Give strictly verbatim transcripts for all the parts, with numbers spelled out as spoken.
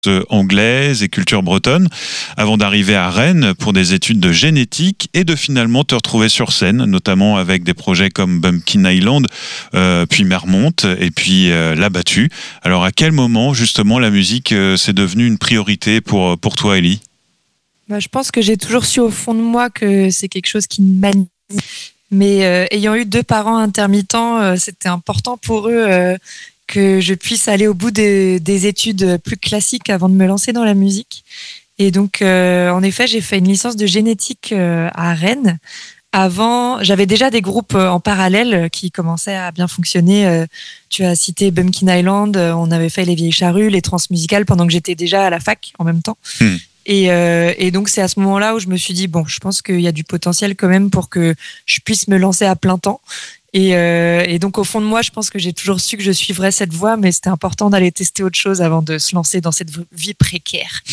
anglaise et culture bretonne, avant d'arriver à Rennes pour des études de génétique et de finalement te retrouver sur scène, notamment avec des projets comme Bumpkin Island, euh, puis Mermont et puis euh, La Battue. Alors à quel moment justement la musique euh, c'est devenu une priorité pour, pour toi, Ellie ? Bah, je pense que j'ai toujours su au fond de moi que c'est quelque chose qui me manie. Mais euh, ayant eu deux parents intermittents, euh, c'était important pour eux euh, que je puisse aller au bout des, des études plus classiques avant de me lancer dans la musique. Et donc, euh, en effet, j'ai fait une licence de génétique euh, à Rennes. Avant, j'avais déjà des groupes en parallèle qui commençaient à bien fonctionner. Euh, tu as cité Bumpkin Island, on avait fait Les Vieilles Charrues, les transmusicales, pendant que j'étais déjà à la fac en même temps. Hmm. Et, euh, et donc, c'est à ce moment-là où je me suis dit, bon, je pense qu'il y a du potentiel quand même pour que je puisse me lancer à plein temps. Et, euh, et donc, au fond de moi, je pense que j'ai toujours su que je suivrais cette voie, mais c'était important d'aller tester autre chose avant de se lancer dans cette vie précaire.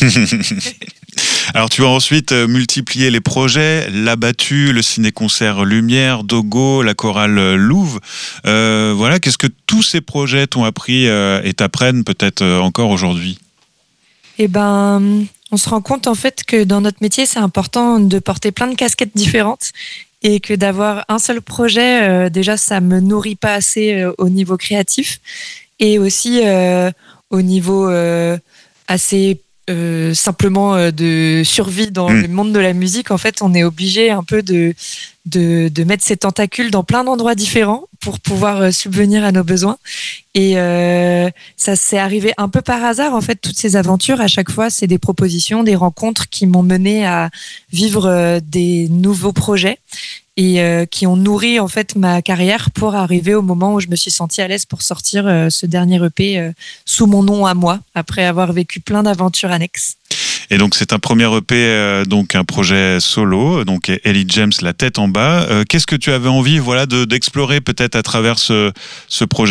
Alors, tu as ensuite multiplié les projets, La Battue, le ciné-concert Lumière, Dogo, la chorale Louve. Euh, voilà, qu'est-ce que tous ces projets t'ont appris euh, et t'apprennent peut-être encore aujourd'hui ? Eh ben, on se rend compte en fait que dans notre métier, c'est important de porter plein de casquettes différentes. Et que d'avoir un seul projet, euh, déjà, ça me nourrit pas assez euh, au niveau créatif et aussi euh, au niveau euh, assez euh, simplement euh, de survie dans mmh. le monde de la musique. En fait, on est obligé un peu de, de, de mettre ses tentacules dans plein d'endroits différents pour pouvoir euh, subvenir à nos besoins. Et euh, ça s'est arrivé un peu par hasard, en fait, toutes ces aventures. À chaque fois, c'est des propositions, des rencontres qui m'ont mené à vivre euh, des nouveaux projets et euh, qui ont nourri, en fait, ma carrière pour arriver au moment où je me suis sentie à l'aise pour sortir euh, ce dernier E P euh, sous mon nom à moi, après avoir vécu plein d'aventures annexes. Et donc c'est un premier E P, euh, donc un projet solo, donc Ellie James, La Tête en Bas. Euh, qu'est-ce que tu avais envie, voilà, de, d'explorer peut-être à travers ce, ce projet-là ?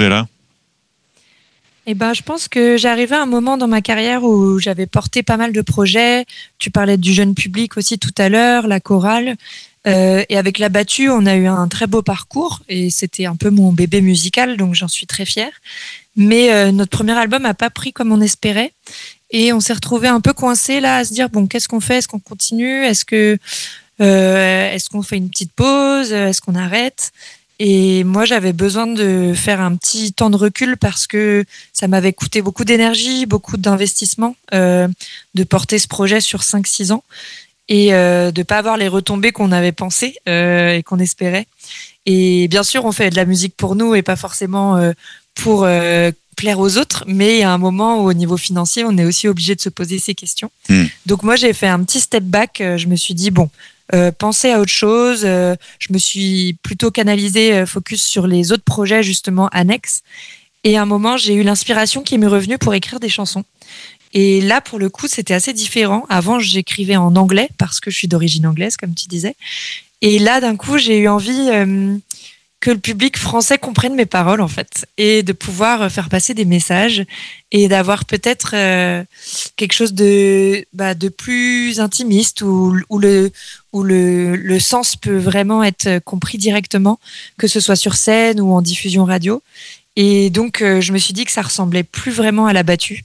Eh ben, je pense que j'arrivais à un moment dans ma carrière où j'avais porté pas mal de projets. Tu parlais du jeune public aussi tout à l'heure, la chorale. Euh, et avec La Battue, on a eu un très beau parcours et c'était un peu mon bébé musical, donc j'en suis très fière. Mais euh, notre premier album n'a pas pris comme on espérait. Et on s'est retrouvé un peu coincé là à se dire bon, qu'est-ce qu'on fait ? Est-ce qu'on continue ? Est-ce que euh, est-ce qu'on fait une petite pause ? Est-ce qu'on arrête ? Et moi, j'avais besoin de faire un petit temps de recul parce que ça m'avait coûté beaucoup d'énergie, beaucoup d'investissement euh, de porter ce projet sur cinq six ans et euh, de pas avoir les retombées qu'on avait pensées euh, et qu'on espérait. Et bien sûr, on fait de la musique pour nous et pas forcément euh, pour euh, plaire aux autres, mais il y a un moment où au niveau financier, on est aussi obligé de se poser ces questions. Mmh. Donc moi, j'ai fait un petit step back. Je me suis dit, bon, euh, penser à autre chose. Euh, je me suis plutôt canalisée, euh, focus sur les autres projets justement annexes. Et à un moment, j'ai eu l'inspiration qui m'est revenue pour écrire des chansons. Et là, pour le coup, c'était assez différent. Avant, j'écrivais en anglais parce que je suis d'origine anglaise, comme tu disais. Et là, d'un coup, j'ai eu envie euh, que le public français comprenne mes paroles, en fait, et de pouvoir faire passer des messages et d'avoir peut-être euh, quelque chose de, bah, de plus intimiste où, où, le, où le, le sens peut vraiment être compris directement, que ce soit sur scène ou en diffusion radio. Et donc, euh, je me suis dit que ça ressemblait plus vraiment à La Battue.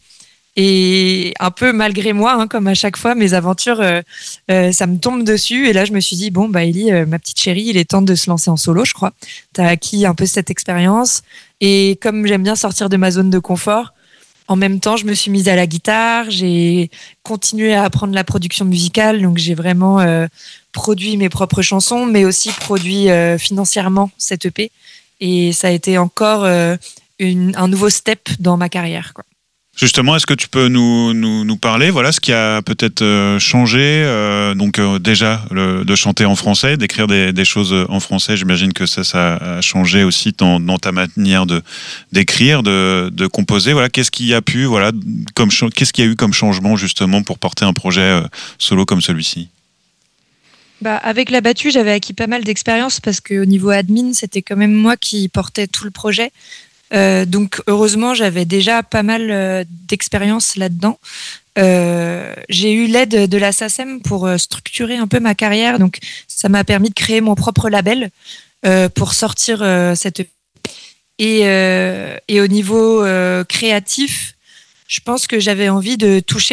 Et un peu malgré moi, hein, comme à chaque fois, mes aventures, euh, euh, ça me tombe dessus. Et là, je me suis dit, bon, bah, Ellie, euh, ma petite chérie, il est temps de se lancer en solo, je crois. T'as acquis un peu cette expérience. Et comme j'aime bien sortir de ma zone de confort, en même temps, je me suis mise à la guitare. J'ai continué à apprendre la production musicale. Donc, j'ai vraiment euh, produit mes propres chansons, mais aussi produit euh, financièrement cette E P. Et ça a été encore euh, une, un nouveau step dans ma carrière, quoi. Justement, est-ce que tu peux nous, nous, nous parler, voilà, ce qui a peut-être euh, changé, euh, donc euh, déjà le, de chanter en français, d'écrire des, des choses en français, j'imagine que ça, ça a changé aussi dans, dans ta manière de d'écrire, de, de composer. Voilà, qu'est-ce qui a pu, voilà, comme qu'est-ce qu'il y a eu comme changement justement pour porter un projet euh, solo comme celui-ci ? Bah, avec La Battue, j'avais acquis pas mal d'expérience parce qu'au niveau admin, c'était quand même moi qui portais tout le projet. Euh, donc heureusement, j'avais déjà pas mal euh, d'expérience là-dedans. Euh, j'ai eu l'aide de la S A C E M pour euh, structurer un peu ma carrière. Donc ça m'a permis de créer mon propre label euh, pour sortir euh, cette... Et, euh, et au niveau euh, créatif, je pense que j'avais envie de toucher